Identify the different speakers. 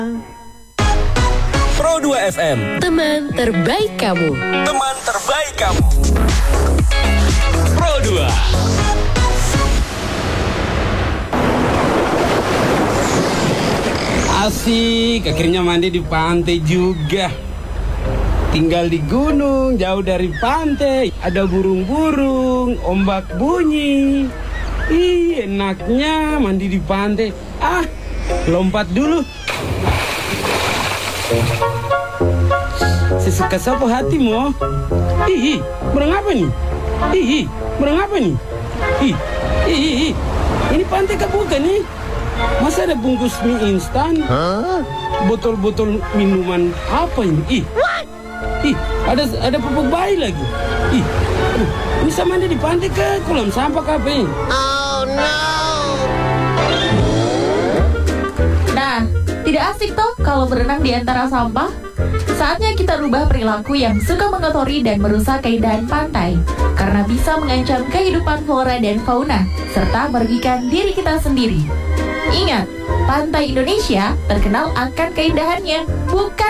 Speaker 1: Pro 2 FM,
Speaker 2: teman terbaik kamu.
Speaker 1: teman terbaik kamu. Pro 2.
Speaker 3: Asik, akhirnya mandi di pantai juga. Tinggal di gunung, jauh dari pantai. Ada burung-burung, ombak bunyi. Ih, enaknya mandi di pantai. Lompat dulu. Sesuka sapu hatimu. Burung apa nih? Burung apa nih? Ini pantai kah bukan nih? Masa ada bungkus mie instan? Botol-botol minuman apa ini? Ada pupuk bayi lagi. Ini sama di pantai ke kolam sampah kah apa ini?
Speaker 4: Oh no.
Speaker 5: Nah, tidak asik toh kalau berenang di antara sampah? Saatnya kita rubah perilaku yang suka mengotori dan merusak keindahan pantai, karena bisa mengancam kehidupan flora dan fauna, serta merugikan diri kita sendiri. Ingat, pantai Indonesia terkenal akan keindahannya, bukan